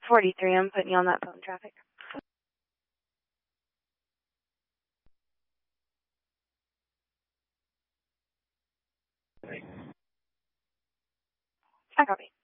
43, I'm putting you on that phone traffic. I copy.